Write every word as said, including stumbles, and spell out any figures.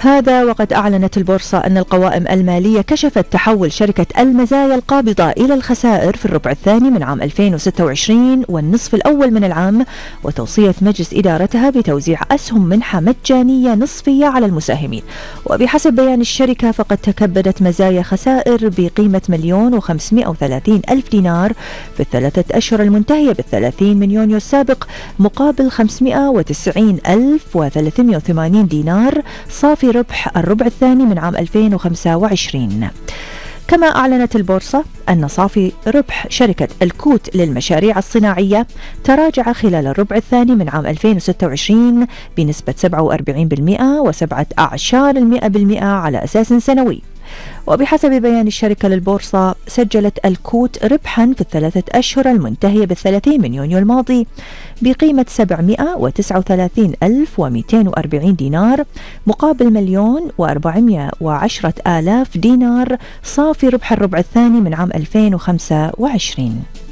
هذا وقد أعلنت البورصة أن القوائم المالية كشفت تحول شركة المزايا القابضة إلى الخسائر في الربع الثاني من عام ألفين وستة وعشرين والنصف الأول من العام، وتوصية مجلس إدارتها بتوزيع أسهم منحة مجانية نصفية على المساهمين. وبحسب بيان الشركة فقد تكبدت مزايا خسائر بقيمة مليون وخمسمائة وثلاثين ألف دينار في الثلاثة أشهر المنتهية بالثلاثين من يونيو السابق، مقابل خمسمائة وتسعين ألف وثلاثمائة وثمانين دينار صافي ربح الربع الثاني من عام ألفين وخمسة وعشرين. كما أعلنت البورصة أن صافي ربح شركة الكوت للمشاريع الصناعية تراجع خلال الربع الثاني من عام ألفين وستة وعشرين بنسبة سبعة وأربعين بالمئة وسبعة أعشار المئة بالمئة على أساس سنوي. وبحسب بيان الشركة للبورصة سجلت الكوت ربحا في الثلاثة أشهر المنتهية بالثلاثين من يونيو الماضي بقيمة سبعمائة وتسعة وثلاثين ألف ومئتين وأربعين دينار مقابل مليون وأربعمائة وعشرة آلاف دينار صافي ربح الربع الثاني من عام ألفين وخمسة وعشرين.